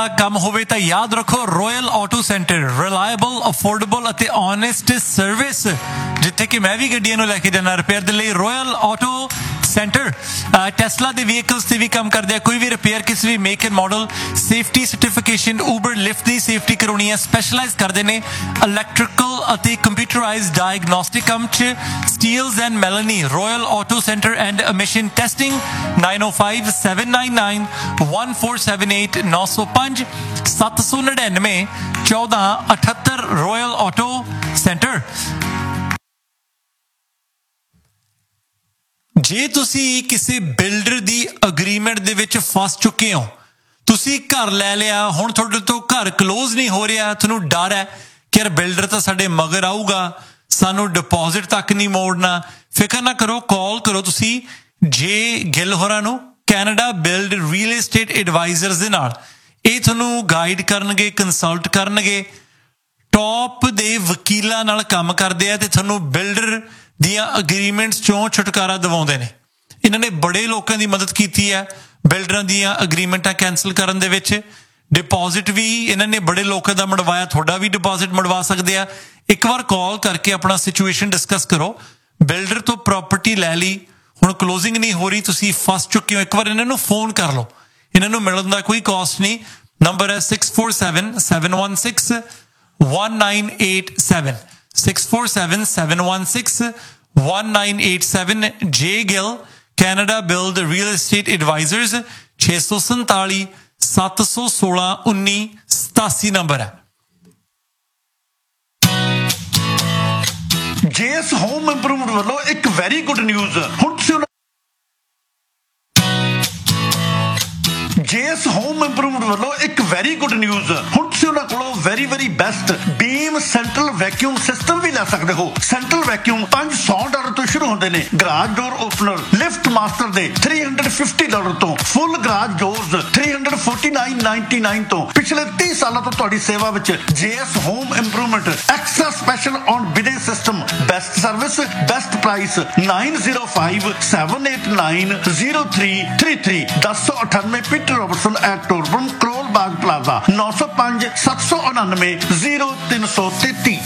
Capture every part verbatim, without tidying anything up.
ਕੰਮ ਹੋਵੇ ਤਾਂ ਯਾਦ ਰੱਖੋ royal auto centre, reliable, affordable ਅਤੇ ਓਨੈਸਟ ਸਰਵਿਸ। ਜਿੱਥੇ ਕਿ ਮੈਂ ਵੀ ਗੱਡੀਆਂ ਨੂੰ ਲੈ ਕੇ ਜਾਣਾ ਰਿਪੇਅਰ ਦੇ ਲਈ, ਰੋਇਲ ਆਟੋ ਸੈਂਟਰ। ਟੈਸਲਾ ਦੇ ਵਹੀਕਲਸ ਤੇ ਵੀ ਕੰਮ ਕਰਦੇ ਆ, ਕੋਈ ਵੀ ਰਿਪੇਅਰ ਕਿਸੇ ਵੀ make and model, safety certification, Uber lift the safety ਕਰਾਉਣੀ ਹੈ, ਸਪੈਸ਼ਲਾਈਜ਼ ਕਰਦੇ ਨੇ ਇਲੈਕਟ੍ਰੀਕਲ ਅਤੇ ਕੰਪਿਊਟਰਾਈਜ਼ਡ ਡਾਇਗਨੋਸਟਿਕ ਕੰਮ 'ਚ। Steeles and ਮੈਲਨੀ, royal auto centre and emission testing. Nine O five seven nine nine one four seven eight, ਨੌ ਸੌ ਪੰਜ ਸੱਤ ਸੌ ਨੜਿਨਵੇਂ ਚੌਦਾਂ ਅਠੱਤਰ, ਰੋਇਲ ਆਟੋ ਸੈਂਟਰ। ਜੇ ਤੁਸੀਂ ਕਿਸੇ ਬਿਲਡਰ ਦੀ ਅਗਰੀਮੈਂਟ ਦੇ ਵਿੱਚ ਫਸ ਚੁੱਕੇ ਹੋ, ਤੁਸੀਂ ਘਰ ਲੈ ਲਿਆ, ਹੁਣ ਤੁਹਾਡੇ ਤੋਂ ਘਰ ਕਲੋਜ਼ ਨਹੀਂ ਹੋ ਰਿਹਾ, ਤੁਹਾਨੂੰ ਡਰ ਹੈ ਕਿ ਯਾਰ ਬਿਲਡਰ ਤਾਂ ਸਾਡੇ ਮਗਰ ਆਊਗਾ, ਸਾਨੂੰ ਡਿਪੋਜ਼ਿਟ ਤੱਕ ਨਹੀਂ ਮੋੜਨਾ, ਫਿਕਰ ਨਾ ਕਰੋ, ਕਾਲ ਕਰੋ ਤੁਸੀਂ ਜੇ ਗਿੱਲ ਹੋਰਾਂ ਨੂੰ, Canada build real estate advisers ਦੇ ਨਾਲ। ਇਹ ਤੁਹਾਨੂੰ ਗਾਈਡ ਕਰਨਗੇ, ਕੰਸਲਟ ਕਰਨਗੇ, ਟੌਪ ਦੇ ਵਕੀਲਾਂ ਨਾਲ ਕੰਮ ਕਰਦੇ ਆ ਤੇ ਤੁਹਾਨੂੰ ਬਿਲਡਰ ਦੀਆਂ ਅਗਰੀਮੈਂਟਸ ਚੋਂ ਛੁਟਕਾਰਾ ਦਿਵਾਉਂਦੇ ਨੇ। ਇਹਨਾਂ ਨੇ ਬੜੇ ਲੋਕਾਂ ਦੀ ਮਦਦ ਕੀਤੀ ਹੈ ਬਿਲਡਰਾਂ ਦੀਆਂ ਅਗਰੀਮੈਂਟਾਂ ਕੈਂਸਲ ਕਰਨ ਦੇ ਵਿੱਚ। ਡਿਪੋਜ਼ਿਟ ਵੀ ਇਹਨਾਂ ਨੇ ਬੜੇ ਲੋਕਾਂ ਦਾ ਮੜਵਾਇਆ, ਤੁਹਾਡਾ ਵੀ ਡਿਪੋਜ਼ਿਟ ਮੜਵਾ ਸਕਦੇ ਆ। ਇੱਕ ਵਾਰ ਕਾਲ ਕਰਕੇ ਆਪਣਾ ਸਿਚੁਏਸ਼ਨ ਡਿਸਕਸ ਕਰੋ। ਬਿਲਡਰ ਤੋਂ ਪ੍ਰਾਪਰਟੀ ਲੈ ਲਈ, ਹੁਣ ਕਲੋਜ਼ਿੰਗ ਨਹੀਂ ਹੋ ਰਹੀ, ਤੁਸੀਂ ਫਸ ਚੁੱਕੇ ਹੋ, ਇੱਕ ਵਾਰ ਇਹਨਾਂ ਨੂੰ ਫੋਨ ਕਰ ਲਓ। ਇਹਨਾਂ ਨੂੰ ਮਿਲਣ ਦਾ ਕੋਈ ਕਾਸਟ ਨਹੀਂ। ਨੰਬਰ ਹੈ six four seven seven one six one nine eight seven, six four seven seven one six one nine eight seven. ਜੇ Gill Canada build real estate advisers, ਛੇ ਸੌ ਸੰਤਾਲੀ ਸੱਤ ਸੌ ਸੋਲਾਂ ਉੱਨੀ ਸਤਾਸੀ ਨੰਬਰ ਹੈ। ਜੇਐਸ ਹੋਮ ਇੰਪਰੂਵਮੈਂਟ ਵੱਲੋਂ ਇੱਕ ਵੈਰੀ ਗੁੱਡ ਨਿਊਜ਼। ਹੁਣ ਤੁਸੀਂ ਜੇਐਸ ਹੋਮ ਇੰਪਰੂਵਮੈਂਟ ਵੱਲੋਂ ਇੱਕ ਵੈਰੀ ਗੁੱਡ ਨਿਊਜ਼। ਹੁਣ ਤੁਸੀਂ ਉਹਨਾਂ ਕੋਲੋਂ ਵੈਰੀ ਵੈਰੀ ਬੈਸਟ ਬੀਮ ਸੈਂਟਰਲ ਵੈਕਿਊਮ ਸਿਸਟਮ ਵੀ ਲੈ ਸਕਦੇ ਹੋ। ਸੈਂਟਰਲ ਵੈਕਿਊਮ ਪੰਜ ਸੌ ਡਾਲਰ ਤੋਂ ਸ਼ੁਰੂ ਹੁੰਦੇ ਨੇ। ਗਰਾਜ ਡੋਰ ਓਪਨਰ ਲਿਫਟ ਮਾਸਟਰ ਦੇ ਤਿੰਨ ਸੌ ਪਚਾਸ ਡਾਲਰ ਤੋਂ, ਫੁੱਲ ਗਰਾਜ ਡੋਰਸ ਤਿੰਨ ਸੌ ਉਨਤਾਲੀ ਨਿਨਆਨਵੇਂ ਤੋਂ। ਪਿਛਲੇ ਤੀਹ ਸਾਲਾਂ ਤੋਂ ਤੁਹਾਡੀ ਸੇਵਾ ਵਿੱਚ JS home improvement. Extra special on billing system, best service, best price. Nine zero five seven eight nine zero three three three, ਦਸ ਸੌ ਅਠਾਨਵੇਂ Peter Robertson at ਟੋਰਬਨ, Karol Bagh plaza, ਨੌ ਸੌ ਪੰਜ ਸੱਤ ਸੌ ਉਨਾਨਵੇਂ ਜ਼ੀਰੋ ਤਿੰਨ ਸੌ ਤੇਤੀ।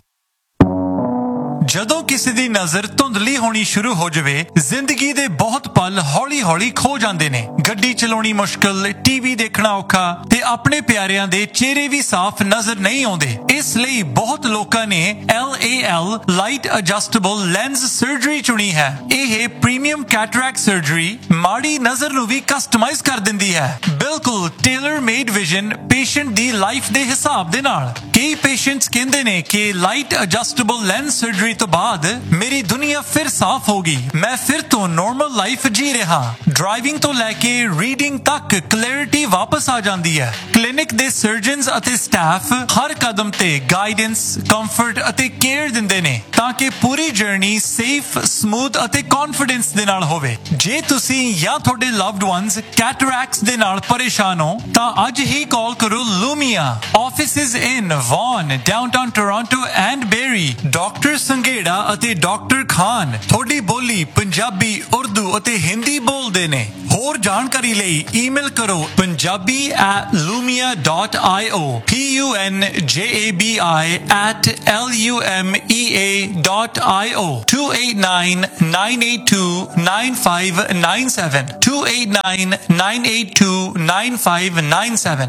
ਜਦੋਂ ਕਿਸੇ ਦੀ ਨਜ਼ਰ ਧੁੰਦਲੀ ਹੋਣੀ ਸ਼ੁਰੂ ਹੋ ਜਾਵੇ, ਜ਼ਿੰਦਗੀ ਦੇ ਬਹੁਤ ਪਲ ਹੌਲੀ-ਹੌਲੀ ਖੋ ਜਾਂਦੇ ਨੇ। ਗੱਡੀ ਚਲਾਉਣੀ ਮੁਸ਼ਕਲ, ਟੀਵੀ ਦੇਖਣਾ ਔਖਾ ਤੇ ਆਪਣੇ ਪਿਆਰਿਆਂ ਦੇ ਚਿਹਰੇ ਵੀ ਸਾਫ਼ ਨਜ਼ਰ ਨਹੀਂ ਆਉਂਦੇ। ਇਸ ਲਈ ਬਹੁਤ ਲੋਕਾਂ ਨੇ L A L light adjustable lens surgery ਚੁਣੀ ਹੈ। ਇਹ ਪ੍ਰੀਮੀਅਮ ਕੈਟਰੈਕਟ ਸਰਜਰੀ ਮਾੜੀ ਨਜ਼ਰ ਨੂੰ ਵੀ ਕਸਟਮਾਈਜ਼ ਕਰ ਦਿੰਦੀ ਹੈ, ਬਿਲਕੁਲ ਟੇਲਰ ਮੇਡ ਵਿਜ਼ਨ ਪੇਸ਼ੈਂਟ ਦੀ ਲਾਈਫ ਦੇ ਹਿਸਾਬ ਦੇ ਨਾਲ। ਕਈ ਪੇਸ਼ੈਂਟਸ ਕਹਿੰਦੇ ਨੇ ਕਿ ਲਾਈਟ ਐਡਜਸਟੇਬਲ ਲੈਂਸ ਸਰਜਰੀ ਤੋਂ ਬਾਅਦ ਮੇਰੀ ਦੁਨੀਆ ਫਿਰ ਸਾਫ਼ ਹੋ ਗਈ, ਮੈਂ ਫਿਰ ਤੋਂ ਨਾਰਮਲ ਲਾਈਫ ਜੀ ਰਿਹਾ। ਡਰਾਈਵਿੰਗ ਤੋਂ ਲੈ ਕੇ ਰੀਡਿੰਗ ਤੱਕ ਕਲੈਰਿਟੀ ਵਾਪਸ ਆ ਜਾਂਦੀ ਹੈ। ਕਲੀਨਿਕ ਦੇ ਸਰਜਨਸ ਅਤੇ ਸਟਾਫ ਹਰ ਕਦਮ ਤੇ ਗਾਈਡੈਂਸ, ਕੰਫਰਟ ਅਤੇ ਕੇਅਰ ਦਿੰਦੇ ਨੇ ਤਾਂ ਕਿ ਪੂਰੀ ਜਰਨੀ ਸੇਫ, ਸਮੂਥ ਅਤੇ ਕੌਨਫੀਡੈਂਸ ਦੇ ਨਾਲ ਹੋਵੇ। ਜੇ ਤੁਸੀਂ ਜਾਂ ਤੁਹਾਡੇ ਲਵਡ ਵਨਸ ਕੈਟਰੈਕਟਸ ਦੇ ਨਾਲ ਪਰੇਸ਼ਾਨ ਹੋ ਤਾਂ ਅੱਜ ਹੀ ਕਾਲ ਕਰੋ ਲੂਮੀਆ। Offices in won, downtown Toronto and berry. Doctor Sanghera ਅਤੇ ਡਾਕਟਰ ਖਾਨ ਤੁਹਾਡੀ ਬੋਲੀ ਪੰਜਾਬੀ, ਉਰਦੂ ਅਤੇ ਹਿੰਦੀ ਬੋਲਦੇ ਨੇ। ਹੋਰ ਜਾਣਕਾਰੀ ਲਈ ਈਮੇਲ ਕਰੋ Punjabi at ਲੂਮੀਆ dot I O, P U N ਜੇ A B I at L U M E A dot I O, to eight nine nine eight two nine five nine seven, to eight nine nine eight two nine five nine seven.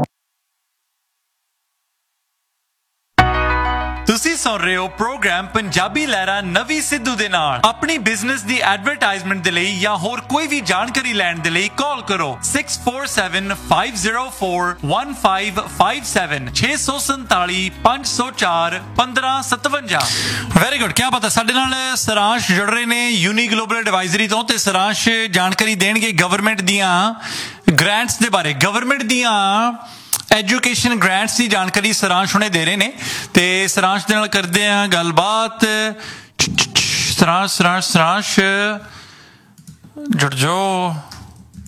ਤੁਸੀਂ ਸੁਣ ਰਹੇ ਹੋ programme Punjabi ਲਹਿਰਾ ਨਵੀਂ ਸਿੱਧੂ ਦੇ ਨਾਲ। ਆਪਣੀ business ਦੀ advertisement ਦੇ ਲਈ ਜਾਂ ਹੋਰ ਕੋਈ ਵੀ ਜਾਣਕਾਰੀ ਲੈਣ ਦੇ ਲਈ ਕਾਲ ਕਰੋ six four seven five zero four one five five seven, ਛੇ ਸੌ ਸੰਤਾਲੀ ਪੰਜ ਸੌ ਚਾਰ ਪੰਦਰਾਂ ਸਤਵੰਜਾ। ਵੈਰੀ ਗੁੱਡ, ਕਿਆ ਪਤਾ। ਸਾਡੇ ਨਾਲ ਸਰਾਂਸ਼ ਜੁੜ ਰਹੇ ਨੇ ਯੂਨੀ ਗਲੋਬਲ ਐਡਵਾਈਜ਼ਰੀ ਤੋਂ, ਤੇ ਸਰਾਂਸ਼ ਜਾਣਕਾਰੀ ਦੇਣਗੇ ਗਵਰਨਮੈਂਟ ਦੀਆਂ ਗ੍ਰਾਂਟਸ ਦੇ ਬਾਰੇ। ਗਵਰਨਮੈਂਟ ਦੀਆਂ ਐਜੂਕੇਸ਼ਨ ਗ੍ਰਾਂਟਸ ਦੀ ਜਾਣਕਾਰੀ ਸਰਾਂਸ਼ ਹੁਣੇ ਦੇ ਰਹੇ ਨੇ ਤੇ ਸਰਾਂਸ਼ ਦੇ ਨਾਲ ਕਰਦੇ ਆ ਗੱਲਬਾਤ। ਸਰਾਂਸ਼ ਸਰਾਂਸ਼ ਸਰਾਂਸ਼ ਜੁੜ ਜਾਓ।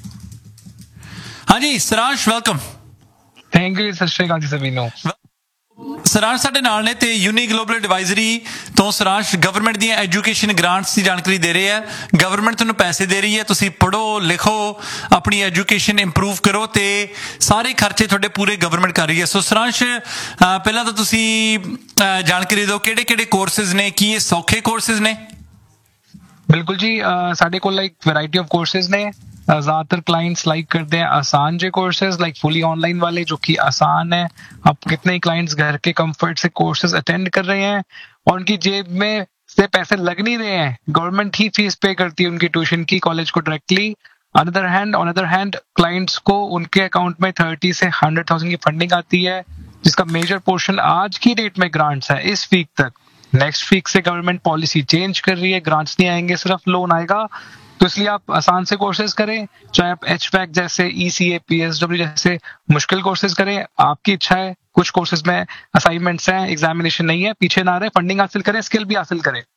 ਹਾਂਜੀ ਸਰਾਂਸ਼, ਵੈਲਕਮ। ਥੈਂਕ ਯੂ, ਸਤਿ ਸ਼੍ਰੀ ਅਕਾਲ ਜੀ ਸਭੀ ਨੂੰ। ਸਰਾਂਸ਼ ਸਾਡੇ ਨਾਲ ਨੇ ਤੇ ਯੂਨੀ ਗਲੋਬਲ ਐਡਵਾਈਜ਼ਰੀ ਤੋਂ ਸਰਾਂਸ਼ ਗਵਰਨਮੈਂਟ ਦੀਆਂ ਐਜੂਕੇਸ਼ਨ ਗ੍ਰਾਂਟਸ ਦੀ ਜਾਣਕਾਰੀ ਦੇ ਰਹੇ ਆ। ਗਵਰਨਮੈਂਟ ਤੁਹਾਨੂੰ ਪੈਸੇ ਦੇ ਰਹੀ ਹੈ, ਤੁਸੀਂ ਪੜ੍ਹੋ ਲਿਖੋ, ਆਪਣੀ ਐਜੂਕੇਸ਼ਨ ਇੰਪਰੂਵ ਕਰੋ ਤੇ ਸਾਰੇ ਖਰਚੇ ਤੁਹਾਡੇ ਪੂਰੇ ਗਵਰਨਮੈਂਟ ਕਰ ਰਹੀ ਹੈ। ਸੋ ਸਰਾਂਸ਼ ਪਹਿਲਾਂ ਤਾਂ ਤੁਸੀਂ ਜਾਣਕਾਰੀ ਦਿਓ ਕਿਹੜੇ ਕਿਹੜੇ ਕੋਰਸਿਸ ਨੇ, ਕੀ ਇਹ ਸੌਖੇ ਕੋਰਸਿਸ ਨੇ? बिल्कुल जी, साढ़े को लाइक वैरायटी ऑफ कोर्सेज ने ज़्यादातर क्लाइंट्स लाइक करते हैं आसान जे कोर्सेज लाइक फुली ऑनलाइन वाले जो कि आसान है। अब कितने ही क्लाइंट्स घर के कंफर्ट से कोर्सेज अटेंड कर रहे हैं और उनकी जेब में से पैसे लग नहीं रहे हैं, गवर्नमेंट ही फीस पे करती है उनकी ट्यूशन की कॉलेज को directly. Another hand on other hand clients को उनके अकाउंट में थर्टी से हंड्रेड थाउजेंड की फंडिंग आती है, जिसका मेजर पोर्शन आज की डेट में ग्रांट्स है इस वीक तक। नेक्स्ट वीक से गवर्नमेंट पॉलिसी चेंज कर रही है, ग्रांट्स नहीं आएंगे, सिर्फ लोन आएगा। तो इसलिए आप आसान से कोर्सेज करें, चाहे आप एच वैक जैसे ई सी ए पी एस डब्ल्यू जैसे मुश्किल कोर्सेज करें, आपकी इच्छा है। कुछ कोर्सेज में असाइनमेंट्स हैं, एग्जामिनेशन नहीं है, पीछे ना रहे, फंडिंग हासिल करें, स्किल भी हासिल करें।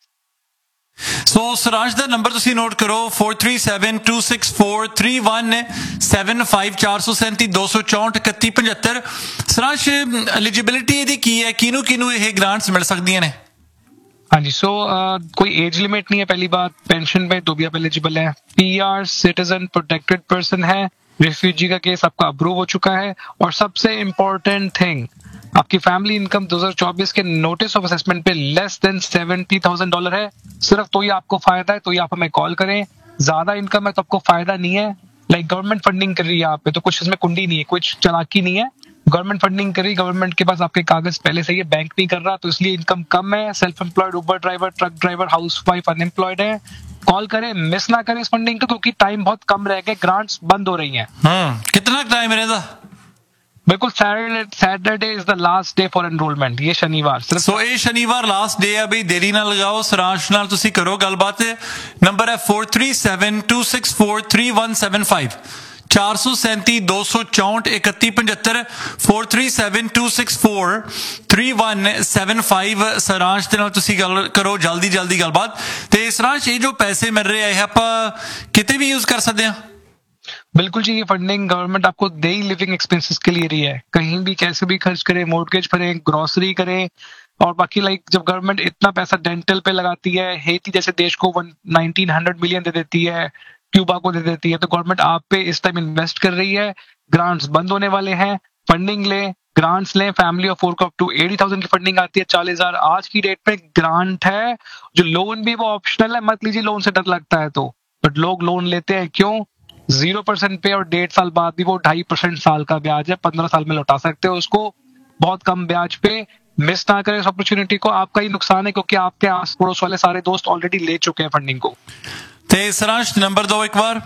ਸੋ ਸਰਾਂਸ਼ ਦਾ ਨੰਬਰ ਤੁਸੀਂ ਨੋਟ ਕਰੋ four three seven to six four three one seven five चार सौ सैंती दो सौ चौंठ इकतीस पचहत्तर। ਸਰਾਂਸ਼ ਐਲੀਜੀਬਿਲਿਟੀ ਇਹਦੀ ਕੀ ਹੈ, ਕਿਹਨੂੰ ਕਿਹਨੂੰ ਇਹ ਗ੍ਰਾਂਟਸ ਮਿਲ ਸਕਦੀਆਂ ਨੇ? हाँ जी, सो so, uh, कोई एज लिमिट नहीं है। पहली बात, पेंशन में तो भी आप एलिजिबल है, P R citizen protected person है, रिफ्यूजी का केस आपका अप्रूव हो चुका है और सबसे इम्पोर्टेंट थिंग, आपकी फैमिली इनकम दो हज़ार चौबीस के नोटिस ऑफ असेसमेंट पे less than seventy thousand dollar है। सिर्फ तो ही आपको फायदा है, तो ही आप हमें कॉल करें। ज्यादा इनकम है तो आपको फायदा नहीं है। लाइक गवर्नमेंट फंडिंग कर रही है आप पे, तो कुछ इसमें कुंडी नहीं है, कुछ चालाकी नहीं है। गवर्नमेंट फंडिंग करी, गवर्नमेंट के पास आपके कागज पहले से ही है, बैंक नहीं कर रहा, तो इसलिए इनकम कम है। सेल्फ एम्प्लॉयड, उबर driver, truck driver, house wife, unemployed है, कॉल करें, मिस ना करें इस फंडिंग को, क्योंकि टाइम बहुत कम रह गए, ग्रांट्स बंद हो रही हैं। हाँ, कितना टाइम रहेगा? बिल्कुल, Saturday is the last day for enrolment, ये शनिवार। सो ये शनिवार लास्ट डे है बई, देरी ना लगाओ, सरांश नाल तुसी करो गलबात। नंबर है four three seven to six four three one seven five चार सौ सैंती दो सौ चौंठ इकतीस पचहत्तर four three seven to six four three one seven five. Saransh दे नाल तुसी गल करो जल्दी जल्दी गलबात। ते सरांश ये जो पैसे मिल रहे हैं आप किते भी यूज कर सकते हैं? बिल्कुल जी, ये फंडिंग गवर्नमेंट आपको डेली लिविंग एक्सपेंसेस के लिए रही है, कहीं भी कैसे भी खर्च करें, मॉर्गेज भरें, ग्रोसरी करें और बाकी लाइक जब गवर्नमेंट इतना पैसा डेंटल पे लगाती है, हेती जैसे देश को वन नाइनटीन हंड्रेड मिलियन दे देती है, क्यूबा को दे देती है, तो गवर्नमेंट आप पे इस टाइम इन्वेस्ट कर रही है। ग्रांट्स बंद होने वाले हैं, फंडिंग लें, ग्रांट्स लें। फैमिली ऑफ फोर को अप टू एटी थाउजेंड की फंडिंग आती है, चालीस हजार आज की डेट पे ग्रांट है। जो लोन भी वो ऑप्शनल है, मत लीजिए लोन से डर लगता है तो, बट लोग लोन लेते हैं क्यों? जीरो परसेंट पे और डेढ़ साल बाद भी वो ढाई परसेंट साल का ब्याज है, पंद्रह साल में लौटा सकते हो उसको बहुत कम ब्याज पे। मिस ना करें इस अपॉर्चुनिटी को, आपका ही नुकसान है क्योंकि आपके आस पड़ोस वाले सारे दोस्त ऑलरेडी ले चुके हैं फंडिंग को। ते सरांश नंबर दो एक बार।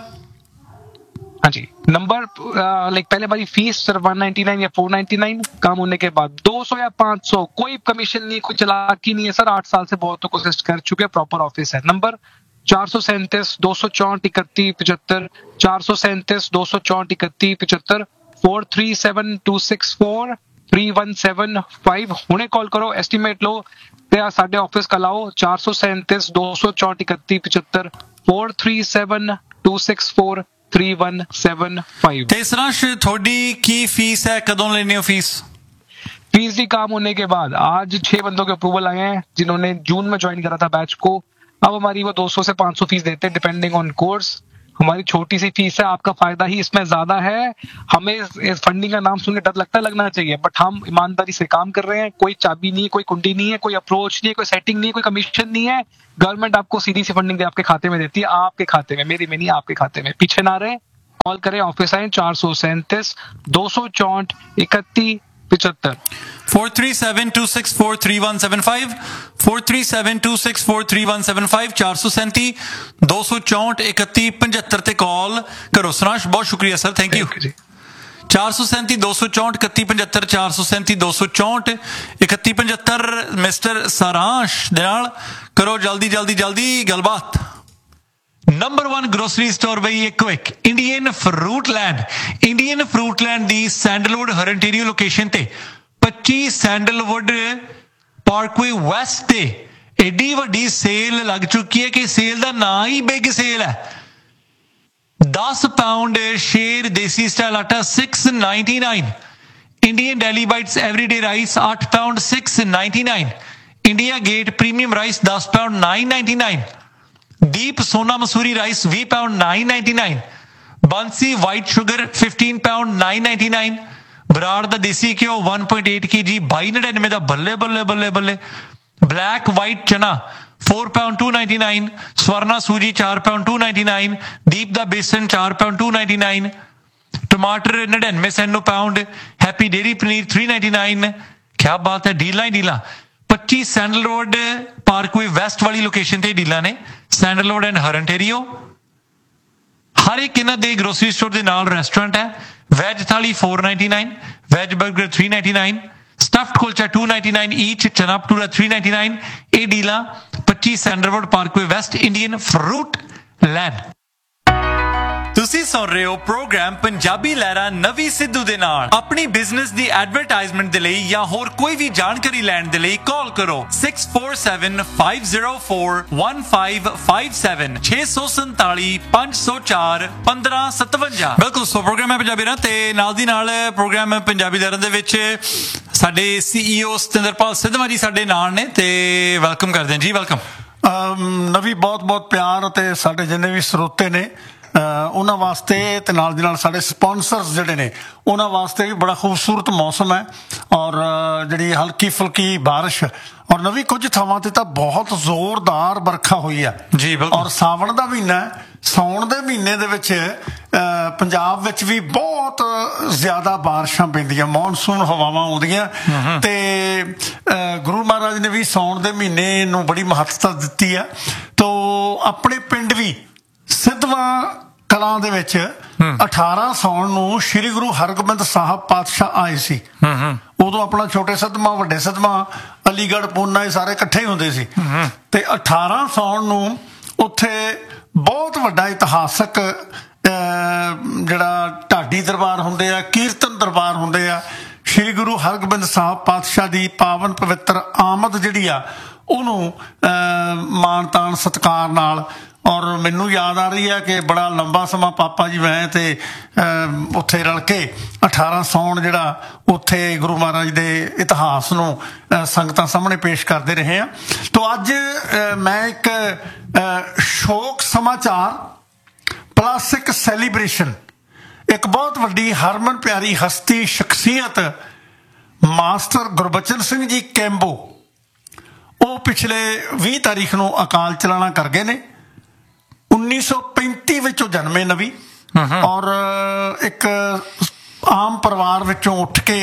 हाँ जी, नंबर लाइक पहले वाली फीस सिर्फ वन नाइनटी नाइन या फोर नाइनटी नाइन, काम होने के बाद दो सौ या पांच सौ, कोई कमीशन नहीं, कोई चालाकी नहीं है सर। आठ साल से बहुत कोशिश कर चुके हैं, प्रॉपर ऑफिस है। नंबर चार सौ सैंतीस दो सौ चौंठ इकतीस पचहत्तर चार सौ सैंतीस दो सौ चौंठ इकतीस पचहत्तर four three seven to six four three one seven five. हुणे कॉल करो, एस्टिमेट लो ते साडे ऑफिस का लाओ। चार सौ सैंतीस दो सौ चौंठ इकतीस पचहत्तर four three seven to six four three one seven five. ते सरांश थोड़ी की फीस है, कदों लेनी हो फीस? फीस ही काम होने के बाद आज छह बंदों के अप्रूवल आए हैं जिन्होंने जून में ज्वाइन करा था बैच को। अब हमारी वो दो सौ से पांच सौ फीस देते हैं डिपेंडिंग ऑन कोर्स। हमारी छोटी सी फीस है, आपका फायदा ही इसमें ज्यादा है। हमें इस, इस फंडिंग का नाम सुन के डर लगता है, लगना चाहिए, बट हम ईमानदारी से काम कर रहे हैं। कोई चाबी नहीं है, कोई कुंडी नहीं है, कोई अप्रोच नहीं है, कोई सेटिंग नहीं है, कोई कमीशन नहीं है। गवर्नमेंट आपको सीधी सी फंडिंग आपके खाते में देती है, आपके खाते में, मेरी में नहीं, आपके खाते में। पीछे ना रहे, कॉल करें, ऑफिस आए, चार सौ सैंतीस दो सौ चौंठ इकतीस पचहत्तर four three seven to six four three one seven five four three seven to six four three one seven five चार सौ सैंती दो सौ चौंठ इकतीस पचहत्तर ते कॉल करो। सरांश बहुत शुक्रिया सर, थैंक यू। चार सौ सैंती दो सौ चौंठ इकतीस पचहत्तर चार सौ सैंती दो सौ चौंठ इकतीस पचहत्तर मिस्टर सरांश दे नाल करो जल्दी जल्दी जल्दी गलबात। नंबर वन ग्रोसरी स्टोर बई एक quick Indian fruit land. Indian fruit land दी सैंडलवुड हरंटेरियो लोकेशन ते पच्चीस सैंडलवुड पार्कवे वेस्ट ते एडी वड्डी सेल लग चुकी है कि सेल दा ना ही बिग सेल है। दस पाउंड शेर देसी स्टाइल आटा six ninety nine Indian Daily Bites Everyday Rice eight pound six ninety-nine. India Gate Premium Rice ten pound nine ninety-nine. Deep Sona Masuri Rice twenty pound nine ninety-nine. Bansi White Sugar fifteen pound nine ninety-nine. Brar da Desi Kyo one point eight kilograms twelve ninety-nine da balle balle balle balle. Black White Chana four pound two ninety-nine. Swarna Suji four pound two ninety-nine. Deep da Besan four pound two ninety-nine. टमाटर नड़िनवे सैनो pound happy dairy paneer three ninety nine क्या बात है deal deal पच्चीस sandal road Parkway west वाली location ते deal ने sandal road and हरनटेरियो हर एक इन्हां दे ग्रोसरी स्टोर दे नाल रेस्टोरेंट है वैज थाली four ninety nine wedge burger three ninety nine stuffed kulcha to ninety nine each चना भटूरा थ्री नाइनटी नाइन ये डील पच्चीस sandal road Parkway west Indian fruit land ਤੁਸੀਂ ਸੁਣ ਰਹੇ ਹੋ ਪ੍ਰੋਗਰਾਮ ਪੰਜਾਬੀ ਲਹਿਰਾ ਨਵੀਂ ਸਿੱਧੂ ਦੇ ਨਾਲ ਆਪਣੀ ਬਿਜ਼ਨਸ ਦੀ ਐਡਵਰਟਾਈਜ਼ਮੈਂਟ ਦੇ ਲਈ ਜਾਂ ਹੋਰ ਕੋਈ ਵੀ ਜਾਣਕਾਰੀ ਲੈਣ ਦੇ ਲਈ ਕਾਲ ਕਰੋ six four seven five zero four one five five seven six seven seven five zero four fifteen seventy-seven ਬਿਲਕੁਲ ਸੋ ਪ੍ਰੋਗਰਾਮ ਹੈ ਪੰਜਾਬੀ ਲਹਿਰਾ ਤੇ ਨਾਲ ਦੀ ਨਾਲ ਪ੍ਰੋਗਰਾਮ ਪੰਜਾਬੀ ਲਹਿਰਾ ਦੇ ਵਿੱਚ ਸਾਡੇ ਸੀਈਓ ਸਤਿੰਦਰਪਾਲ ਸਿੱਧਵਾਂ ਜੀ ਸਾਡੇ ਨਾਲ ਨੇ ਤੇ ਵੈਲਕਮ ਕਰਦੇ ਹਾਂ ਜੀ ਵੈਲਕਮ ਨਵੀਂ ਬਹੁਤ ਬਹੁਤ ਪਿਆਰ ਅਤੇ ਸਾਡੇ ਜਿੰਨੇ ਵੀ ਸਰੋਤੇ ਨੇ ਉਹਨਾਂ ਵਾਸਤੇ ਤੇ ਨਾਲ ਦੀ ਨਾਲ ਸਾਡੇ ਸਪਾਂਸਰਸ ਜਿਹੜੇ ਨੇ ਉਹਨਾਂ ਵਾਸਤੇ ਵੀ ਬੜਾ ਖੂਬਸੂਰਤ ਮੌਸਮ ਹੈ ਔਰ ਜਿਹੜੀ ਹਲਕੀ ਫੁਲਕੀ ਬਾਰਿਸ਼ ਔਰ ਨਵੀਂ ਕੁਝ ਥਾਵਾਂ ਤੇ ਤਾਂ ਬਹੁਤ ਜ਼ੋਰਦਾਰ ਵਰਖਾ ਹੋਈ ਆ ਜੀ ਬਿਲਕੁਲ ਔਰ ਸਾਵਣ ਦਾ ਮਹੀਨਾ ਸਾਉਣ ਦੇ ਮਹੀਨੇ ਦੇ ਵਿੱਚ ਪੰਜਾਬ ਵਿੱਚ ਵੀ ਬਹੁਤ ਜ਼ਿਆਦਾ ਬਾਰਿਸ਼ਾਂ ਪੈਂਦੀਆਂ ਮੌਨਸੂਨ ਹਵਾਵਾਂ ਆਉਂਦੀਆਂ ਤੇ ਗੁਰੂ ਮਹਾਰਾਜ ਨੇ ਵੀ ਸਾਉਣ ਦੇ ਮਹੀਨੇ ਨੂੰ ਬੜੀ ਮਹੱਤਤਾ ਦਿੱਤੀ ਆ ਤੋ ਆਪਣੇ ਪਿੰਡ ਵੀ ਸਿੱਧਵਾਂ ਕਲਾਂ ਦੇ ਵਿੱਚ ਅਠਾਰਾਂ ਸਾਉਣ ਨੂੰ ਸ੍ਰੀ ਗੁਰੂ ਹਰਗੋਬਿੰਦ ਸਾਹਿਬ ਪਾਤਸ਼ਾਹ ਆਏ ਸੀ ਉਦੋਂ ਆਪਣਾ ਛੋਟੇ ਸਦਮਾ ਵੱਡੇ ਸਦਮਾ ਅਲੀਗੜ੍ਹ ਪੂਨਾ ਇਹ ਸਾਰੇ ਇਕੱਠੇ ਹੁੰਦੇ ਸੀ ਤੇ ਅਠਾਰਾਂ ਸਾਉਣ ਨੂੰ ਉੱਥੇ ਬਹੁਤ ਵੱਡਾ ਇਤਿਹਾਸਕ ਜਿਹੜਾ ਢਾਡੀ ਦਰਬਾਰ ਹੁੰਦੇ ਆ ਕੀਰਤਨ ਦਰਬਾਰ ਹੁੰਦੇ ਆ ਸ੍ਰੀ ਗੁਰੂ ਹਰਗੋਬਿੰਦ ਸਾਹਿਬ ਪਾਤਸ਼ਾਹ ਦੀ ਪਾਵਨ ਪਵਿੱਤਰ ਆਮਦ ਜਿਹੜੀ ਆ ਉਹਨੂੰ ਮਾਣ ਤਾਣ ਸਤਿਕਾਰ ਨਾਲ ਔਰ ਮੈਨੂੰ ਯਾਦ ਆ ਰਹੀ ਹੈ ਕਿ ਬੜਾ ਲੰਬਾ ਸਮਾਂ ਪਾਪਾ ਜੀ ਮੈਂ ਤੇ ਉੱਥੇ ਰਲ ਕੇ ਅਠਾਰਾਂ ਸਾਉਣ ਜਿਹੜਾ ਉੱਥੇ ਗੁਰੂ ਮਹਾਰਾਜ ਦੇ ਇਤਿਹਾਸ ਨੂੰ ਸੰਗਤਾਂ ਸਾਹਮਣੇ ਪੇਸ਼ ਕਰਦੇ ਰਹੇ ਆ ਤੋ ਅੱਜ ਮੈਂ ਇੱਕ ਸ਼ੋਕ ਸਮਾਚਾਰ ਪਲੱਸ ਇੱਕ ਸੈਲੀਬ੍ਰੇਸ਼ਨ ਇੱਕ ਬਹੁਤ ਵੱਡੀ ਹਰਮਨ ਪਿਆਰੀ ਹਸਤੀ ਸ਼ਖਸੀਅਤ ਮਾਸਟਰ ਗੁਰਬਚਨ ਸਿੰਘ ਜੀ ਕੈਂਬੋ ਉਹ ਪਿਛਲੇ ਵੀਹ ਤਾਰੀਖ ਨੂੰ ਅਕਾਲ ਚਲਾਣਾ ਕਰ ਗਏ ਨੇ ਉੱਨੀ ਸੌ ਪੈਂਤੀ ਵਿੱਚ ਉਹ ਜਨਮੇ ਨਵੀ ਔਰ ਇੱਕ ਆਮ ਪਰਿਵਾਰ ਵਿੱਚੋਂ ਉੱਠ ਕੇ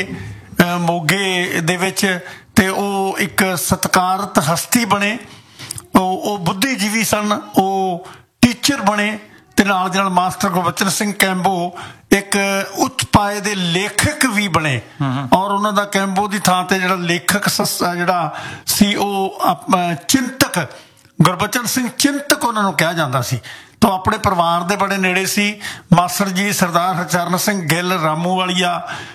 ਮੋਗੇ ਦੇ ਵਿੱਚ ਤੇ ਉਹ ਇੱਕ ਸਤਿਕਾਰਤ ਹਸਤੀ ਬਣੇ ਉਹ ਉਹ ਬੁੱਧੀਜੀਵੀ ਸਨ ਉਹ ਟੀਚਰ ਬਣੇ ਤੇ ਨਾਲ ਦੇ ਨਾਲ ਮਾਸਟਰ ਗੁਰਬਚਨ ਸਿੰਘ ਕੈਂਬੋ ਇੱਕ ਉੱਚ ਪਾਏ ਦੇ ਲੇਖਕ ਵੀ ਬਣੇ ਔਰ ਉਹਨਾਂ ਦਾ ਕੈਂਬੋ ਦੀ ਥਾਂ ਤੇ ਜਿਹੜਾ ਲੇਖਕ ਜਿਹੜਾ ਸੀ ਉਹ ਚਿੰਤਕ ਗੁਰਬਚਨ ਸਿੰਘ ਚਿੰਤਕ ਉਹਨਾਂ ਨੂੰ ਕਿਹਾ ਜਾਂਦਾ ਸੀ ਤਾਂ ਆਪਣੇ ਪਰਿਵਾਰ ਦੇ ਬੜੇ ਨੇੜੇ ਸੀ ਮਾਸਟਰ ਜੀ ਸਰਦਾਰ ਹਰਚਰਨ ਸਿੰਘ ਗਿੱਲ ਰਾਮੂ ਵਾਲੀਆ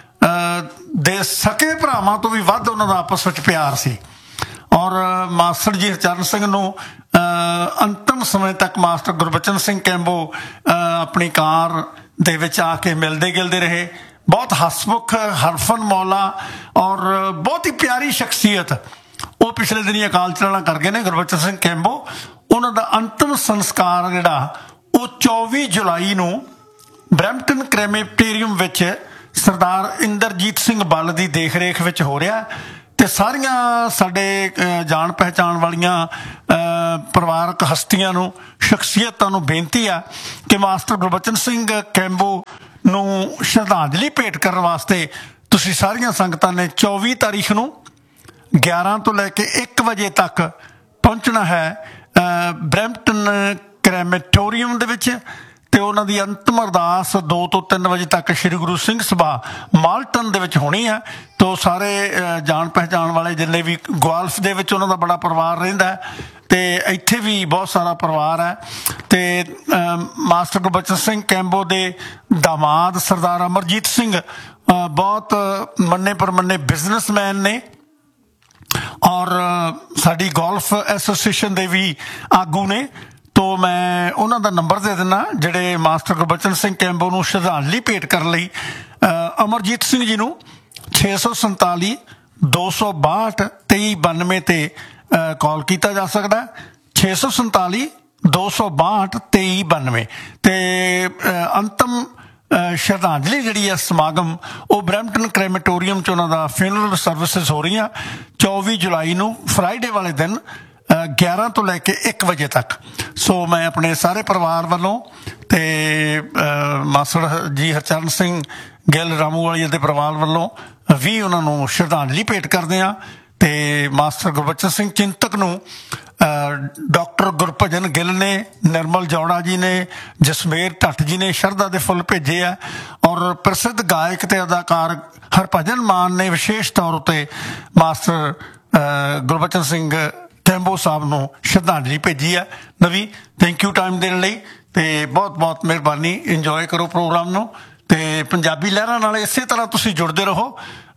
ਦੇ ਸਕੇ ਭਰਾਵਾਂ ਤੋਂ ਵੀ ਵੱਧ ਉਹਨਾਂ ਦਾ ਆਪਸ ਵਿੱਚ ਪਿਆਰ ਸੀ ਔਰ ਮਾਸਟਰ ਜੀ ਹਰਚਰਨ ਸਿੰਘ ਨੂੰ ਅੰਤਮ ਸਮੇਂ ਤੱਕ ਮਾਸਟਰ ਗੁਰਬਚਨ ਸਿੰਘ ਕੈਂਬੋ ਆਪਣੀ ਕਾਰ ਦੇ ਵਿੱਚ ਆ ਕੇ ਮਿਲਦੇ ਗਿਲਦੇ ਰਹੇ ਬਹੁਤ ਹਸਮੁਖ ਹਰਫਨ ਮੌਲਾ ਔਰ ਬਹੁਤ ਹੀ ਪਿਆਰੀ ਸ਼ਖਸੀਅਤ ਉਹ ਪਿਛਲੇ ਦਿਨੀ ਅਕਾਲ ਚਲਾਣਾ ਕਰ ਗਏ ਨੇ ਗੁਰਬਚਨ ਸਿੰਘ ਕੈਂਬੋ ਉਹਨਾਂ ਦਾ ਅੰਤਮ ਸੰਸਕਾਰ ਜਿਹੜਾ ਉਹ ਚੌਵੀ ਜੁਲਾਈ ਨੂੰ ਬਰੈਂਪਟਨ ਕ੍ਰੈਮੇਟੇਰੀਅਮ ਵਿੱਚ ਸਰਦਾਰ ਇੰਦਰਜੀਤ ਸਿੰਘ ਬੱਲ ਦੀ ਦੇਖ ਰੇਖ ਵਿੱਚ ਹੋ ਰਿਹਾ ਤੇ ਸਾਰੀਆਂ ਸਾਡੇ ਜਾਣ ਪਹਿਚਾਣ ਵਾਲੀਆਂ ਪਰਿਵਾਰਕ ਹਸਤੀਆਂ ਨੂੰ ਸ਼ਖਸੀਅਤਾਂ ਨੂੰ ਬੇਨਤੀ ਆ ਕਿ ਮਾਸਟਰ ਗੁਰਬਚਨ ਸਿੰਘ ਕੈਂਬੋ ਨੂੰ ਸ਼ਰਧਾਂਜਲੀ ਭੇਟ ਕਰਨ ਵਾਸਤੇ ਤੁਸੀਂ ਸਾਰੀਆਂ ਸੰਗਤਾਂ ਨੇ ਚੌਵੀ ਤਾਰੀਖ ਨੂੰ ਗਿਆਰਾਂ ਤੋਂ ਲੈ ਕੇ ਇੱਕ ਵਜੇ ਤੱਕ ਪਹੁੰਚਣਾ ਹੈ ਬਰੈਂਪਟਨ ਕ੍ਰੈਮੇਟੋਰੀਅਮ ਦੇ ਵਿੱਚ ਤੇ ਉਹਨਾਂ ਦੀ ਅੰਤਮ ਅਰਦਾਸ ਦੋ ਤੋਂ ਤਿੰਨ ਵਜੇ ਤੱਕ ਸ਼੍ਰੀ ਗੁਰੂ ਸਿੰਘ ਸਭਾ ਮਾਲਟਨ ਦੇ ਵਿੱਚ ਹੋਣੀ ਹੈ ਤੋ ਸਾਰੇ ਜਾਣ ਪਹਿਚਾਣ ਵਾਲੇ ਜਿੰਨੇ ਵੀ ਗਵਾਲਫ ਦੇ ਵਿੱਚ ਉਹਨਾਂ ਦਾ ਬੜਾ ਪਰਿਵਾਰ ਰਹਿੰਦਾ ਤੇ ਇੱਥੇ ਵੀ ਬਹੁਤ ਸਾਰਾ ਪਰਿਵਾਰ ਹੈ ਤੇ ਮਾਸਟਰ ਗੁਰਬਚਨ ਸਿੰਘ ਕੈਂਬੋ ਦੇ ਦਾਮਾਦ ਸਰਦਾਰ ਅਮਰਜੀਤ ਸਿੰਘ ਬਹੁਤ ਮੰਨੇ ਪਰਮੰਨੇ ਬਿਜ਼ਨਸਮੈਨ ਨੇ ਔਰ ਸਾਡੀ ਗੋਲਫ ਐਸੋਸੀਏਸ਼ਨ ਦੇ ਵੀ ਆਗੂ ਨੇ ਤੋ ਮੈਂ ਉਹਨਾਂ ਦਾ ਨੰਬਰ ਦੇ ਦਿੰਦਾ ਜਿਹੜੇ ਮਾਸਟਰ ਗੁਰਬਚਨ ਸਿੰਘ ਕੈਂਬੋ ਨੂੰ ਸ਼ਰਧਾਂਜਲੀ ਭੇਟ ਕਰਨ ਲਈ ਅਮਰਜੀਤ ਸਿੰਘ ਜੀ ਨੂੰ ਛੇ ਸੌ ਸੰਤਾਲੀ ਦੋ ਸੌ ਬਾਹਠ ਤੇਈ ਬਾਨਵੇਂ ਤੇ ਕਾਲ ਕੀਤਾ ਜਾ ਸਕਦਾ। ਛੇ ਸੌ ਸੰਤਾਲੀ ਦੋ ਸੌ ਬਾਹਠ ਤੇਈ ਬਾਨਵੇਂ ਤੇ ਅੰਤਮ ਸ਼ਰਧਾਂਜਲੀ ਜਿਹੜੀ ਹੈ ਸਮਾਗਮ ਉਹ ਬਰੈਂਪਟਨ ਕ੍ਰੈਮੇਟੋਰੀਅਮ 'ਚ ਉਹਨਾਂ ਦਾ ਫਿਊਨਰਲ ਸਰਵਿਸਿਜ਼ ਹੋ ਰਹੀਆਂ ਚੌਵੀ ਜੁਲਾਈ ਨੂੰ ਫਰਾਈਡੇ ਵਾਲੇ ਦਿਨ ਗਿਆਰਾਂ ਤੋਂ ਲੈ ਕੇ ਇੱਕ ਵਜੇ ਤੱਕ। ਸੋ ਮੈਂ ਆਪਣੇ ਸਾਰੇ ਪਰਿਵਾਰ ਵੱਲੋਂ ਤੇ ਮਾਸੜ ਜੀ ਹਰਚਰਨ ਸਿੰਘ ਗਿੱਲ ਰਾਮੂਵਾਲੀਆ ਦੇ ਪਰਿਵਾਰ ਵੱਲੋਂ ਵੀ ਉਹਨਾਂ ਨੂੰ ਸ਼ਰਧਾਂਜਲੀ ਭੇਟ ਕਰਦੇ ਹਾਂ। ਤੇ ਮਾਸਟਰ ਗੁਰਬਚਨ ਸਿੰਘ ਚਿੰਤਕ ਨੂੰ ਡਾਕਟਰ ਗੁਰਭਜਨ ਗਿੱਲ ਨੇ, ਨਿਰਮਲ ਜੌੜਾ ਜੀ ਨੇ, ਜਸਮੇਰ ਢੱਟ ਜੀ ਨੇ ਸ਼ਰਧਾ ਦੇ ਫੁੱਲ ਭੇਜੇ ਆ। ਔਰ ਪ੍ਰਸਿੱਧ ਗਾਇਕ ਤੇ ਅਦਾਕਾਰ ਹਰਭਜਨ ਮਾਨ ਨੇ ਵਿਸ਼ੇਸ਼ ਤੌਰ ਉੱਤੇ ਮਾਸਟਰ ਗੁਰਬਚਨ ਸਿੰਘ ਟੈਂਬੋ ਸਾਹਿਬ ਨੂੰ ਸ਼ਰਧਾਂਜਲੀ ਭੇਜੀ ਹੈ। ਨਵੀ ਥੈਂਕ ਯੂ ਟਾਈਮ ਦੇਣ ਲਈ ਤੇ ਬਹੁਤ ਬਹੁਤ ਮਿਹਰਬਾਨੀ। ਇੰਜੋਏ ਕਰੋ ਪ੍ਰੋਗਰਾਮ ਨੂੰ ਤੇ ਪੰਜਾਬੀ ਲਹਿਰਾਂ ਨਾਲ ਇਸੇ ਤਰ੍ਹਾਂ ਤੁਸੀਂ ਜੁੜਦੇ ਰਹੋ।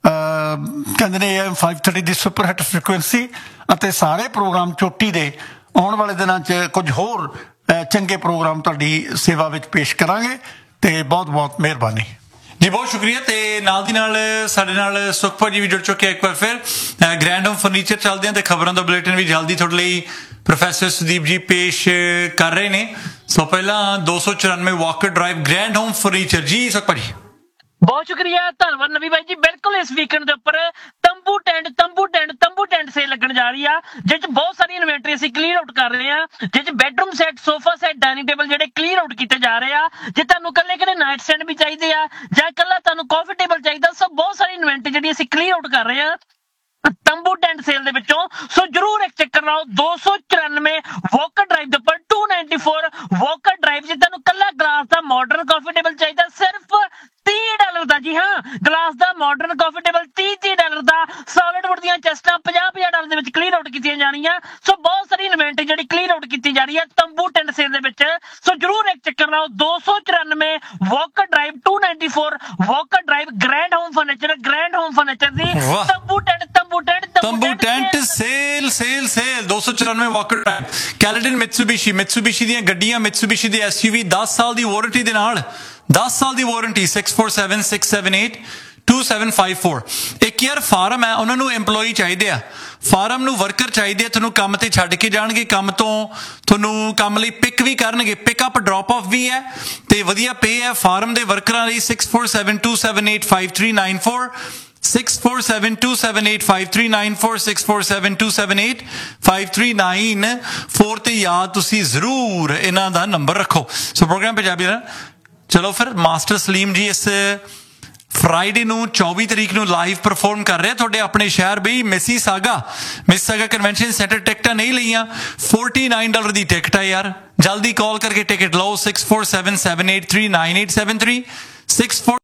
ਕਹਿੰਦੇ ਨੇ ਏ ਫਾਈਵ ਥਰਟੀ ਦੀ ਸੁਪਰ ਹਿੱਟ ਫ੍ਰੀਕੁਐਂਸੀ ਅਤੇ ਸਾਰੇ ਪ੍ਰੋਗਰਾਮ ਚੋਟੀ ਦੇ ਆਉਣ ਵਾਲੇ ਦਿਨਾਂ 'ਚ ਕੁਝ ਹੋਰ ਚੰਗੇ ਪ੍ਰੋਗਰਾਮ ਤੁਹਾਡੀ ਸੇਵਾ ਵਿੱਚ ਪੇਸ਼ ਕਰਾਂਗੇ ਤੇ ਬਹੁਤ ਬਹੁਤ ਮਿਹਰਬਾਨੀ ਜੀ। ਬਹੁਤ ਸ਼ੁਕਰੀਆ। ਤੇ ਨਾਲ ਦੀ ਨਾਲ ਸਾਡੇ ਨਾਲ ਸੁਖਪਾਲ ਜੀ ਵੀ ਜੁੜ ਚੁੱਕੇ ਇੱਕ ਵਾਰ ਫਿਰ। ਗ੍ਰੈਂਡ ਹੋਮ ਫਰਨੀਚਰ ਚੱਲਦੇ ਆ ਤੇ ਖਬਰਾਂ ਦਾ ਬੁਲੇਟਿਨ ਵੀ ਜਲਦੀ ਤੁਹਾਡੇ ਲਈ ਪ੍ਰੋਫੈਸਰ ਸੁਦੀਪ ਜੀ ਪੇਸ਼ ਕਰ ਰਹੇ ਨੇ। ਸੋ ਪਹਿਲਾਂ ਦੋ ਸੌ ਚੁਰਾਨਵੇਂ Walker drive grand home furniture ਜੀ। ਸੁਖਪਾਲ ਜੀ ਬਹੁਤ ਸ਼ੁਕਰੀਆ, ਧੰਨਵਾਦ ਨਵੀ ਬਾਈ ਜੀ। ਬਿਲਕੁਲ ਇਸ ਵੀਕਐਂਡ ਦੇ ਉੱਪਰ ਤੰਬੂ ਟੈਂਟ ਤੰਬੂ ਟੈਂਟ ਤੰਬੂ ਟੈਂਟ ਸੇਲ ਲੱਗਣ ਜਾ ਰਹੀ ਆ, ਜਿਸ 'ਚ ਬਹੁਤ ਸਾਰੀ ਇਨਵੈਂਟਰੀ ਅਸੀਂ ਕਲੀਅਰ ਆਊਟ ਕਰ ਰਹੇ ਆ, ਜਿਸ 'ਚ bedroom set, sofa set, dining table ਜਿਹੜੇ ਕਲੀਅਰ ਆਊਟ ਕੀਤੇ ਜਾ ਰਹੇ ਆ। ਜੇ ਤੁਹਾਨੂੰ ਇਕੱਲੇ ਇਕੱਲੇ ਨਾਈਟ ਸਟੈਂਡ ਵੀ ਚਾਹੀਦੇ ਆ ਜਾਂ ਇਕੱਲਾ ਤੁਹਾਨੂੰ ਕਾਫੀ ਟੇਬਲ ਚਾਹੀਦਾ, ਸਭ ਬਹੁਤ ਸਾਰੀ ਇਨਵੈਂਟਰੀ ਜਿਹੜੀ ਅਸੀਂ ਕਲੀਅਰ ਆਊਟ ਕਰ ਰਹੇ ਆ ਤੰਬੂ ਟੈਂਟ ਸੇਲ ਦੇ ਵਿੱਚੋਂ। ਸੋ ਜਰੂਰ ਇੱਕ ਚੱਕਰ ਲਾਓ। ਦੋ ਸੌ ਚੁਰਾਨਵੇਂ ਵਾਕਰ ਡਰਾਈਵ ਦੇ ਉੱਪਰ to ninety four Walker drive. ਜੇ ਤੁਹਾਨੂੰ ਕੱਲਾ ਗਲਾਸ ਦਾ ਮਾਡਰਨ ਕਾਫੀ ਟੇਬਲ ਚਾਹੀਦਾ, ਸਿਰਫ ਤੀਹ ਡਾਲਰ ਦਾ। ਜੀ ਹਾਂ, ਗਲਾਸ ਦਾ ਮਾਡਰਨ ਕਾਫੀ ਟੇਬਲ ਤੀਹ ਤੀਹ ਡਾਲਰ ਦਾ। ਸੋਲਿਡ ਵੁੱਡ ਦੀਆਂ ਚੈਸਟਾਂ ਪੰਜਾਹ ਪੰਜਾਹ ਡਾਲਰ ਦੇ ਵਿੱਚ ਕਲੀਅਰ ਆਊਟ ਕੀਤੀਆਂ ਜਾਣੀਆਂ। ਸੋ ਬਹੁਤ ਸਾਰੀ ਇਨਵੈਂਟਰੀ ਜਿਹੜੀ ਕਲੀਅਰ ਆਊਟ ਕੀਤੀ ਜਾ ਰਹੀ ਹੈ ਤੰਬੂ ਟੈਂਟ ਸੇਲ ਦੇ ਵਿੱਚ। ਸੋ ਜਰੂਰ ਇੱਕ ਚੱਕਰ ਲਾਓ। ਦੋ ਸੌ ਚੁਰਾਨਵੇਂ Walker drive to ninety four Walker drive grand home furniture grand home furniture ਦੀ ਤੰਬੂ ਟੈਂਟ ਤੰਬੂ ਟੈਂਟ ਤੰਬੂ ਟੈਂਟ ਸੇਲ ਸੇਲ ਸੇਲ ਦੋ ਸੌ ਚੁਰਾਨਵੇਂ ਵਾਕਰ ਡਰਾਈਵ। ਕੈਲੇਡਨ ਮਿਤਸੂਬਿਸ਼ੀ ਮਿਤਸੂਬਿਸ਼ੀ ਦੀਆਂ ਗੱਡੀਆਂ, ਮਿਤਸੂਬਿਸ਼ੀ ਦੇ ਐਸਯੂਵੀ ਦਸ ਸਾਲ ਦੀ ਵਾਰੰਟੀ ਦੇ ਨਾਲ ਦਸ ਸਾਲ ਦੀ warranty. Six four seven six seven eight two seven five four. ਇੱਕ ਯਾਰ ਫਾਰਮ ਹੈ, ਉਹਨਾਂ ਨੂੰ EMPLOYEE ਚਾਹੀਦੇ ਆ, ਫਾਰਮ ਨੂੰ ਵਰਕਰ ਚਾਹੀਦੇ ਆ। ਤੁਹਾਨੂੰ ਕੰਮ ਤੇ ਛੱਡ ਕੇ ਜਾਣਗੇ, ਕੰਮ ਤੋਂ ਤੁਹਾਨੂੰ ਕੰਮ ਲਈ ਪਿਕ ਵੀ ਕਰਨਗੇ, ਪਿਕਅਪ ਡ੍ਰੌਪ ਆਫ ਵੀ ਹੈ ਤੇ ਵਧੀਆ ਪੇ ਹੈ ਫਾਰਮ ਦੇ ਵਰਕਰਾਂ ਲਈ। Six four seven to seven eight five three nine four six four seven to seven eight five three nine four six four seven to seven eight five three nine four ਤੇ ਯਾਦ ਤੁਸੀਂ ਜ਼ਰੂਰ ਇਹਨਾਂ ਦਾ number ਰੱਖੋ। ਸੋ programme Punjabi ਦਾ ਚਲੋ ਫਿਰ master Salim ਜੀ ਇਸ ਫਰਾਈਡੇ ਨੂੰ ਚੌਵੀ ਤਰੀਕ ਨੂੰ ਲਾਈਵ ਪਰਫਾਰਮ ਕਰ ਰਿਹਾ ਤੁਹਾਡੇ ਆਪਣੇ ਸ਼ਹਿਰ ਬਈ ਮਿਸੀਸਾਗਾ। Mississauga convention centre. ਟਿਕਟਾਂ ਨਹੀਂ ਲਈਆਂ, ਫੋਰਟੀ ਨਾਈਨ ਡਾਲਰ ਦੀ ਟਿਕਟ ਹੈ ਯਾਰ। ਜਲਦੀ ਕਾਲ ਕਰਕੇ ਟਿਕਟ ਲਓ। Six four seven seven eight three nine eight seven three six four